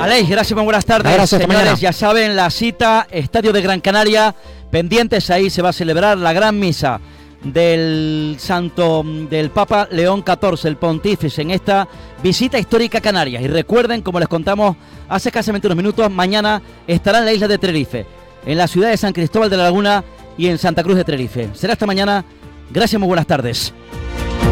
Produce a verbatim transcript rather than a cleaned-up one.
Aleix, gracias, muy buenas tardes. Gracias, señores, ya saben, la cita, Estadio de Gran Canaria, pendientes, ahí se va a celebrar la gran misa del santo del Papa León catorce, el pontífice, en esta visita histórica a Canarias. Y recuerden, como les contamos hace escasamente unos minutos, mañana estará en la isla de Tenerife, en la ciudad de San Cristóbal de la Laguna y en Santa Cruz de Tenerife. Será esta mañana. Gracias, muy buenas tardes.